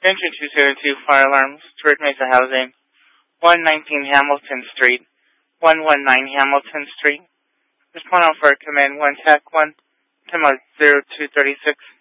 Attention 272 fire alarms, Red Mesa Housing, 119 Hamilton Street, 119 Hamilton Street. Respond on fire command 1 TAC 1, time out 0236.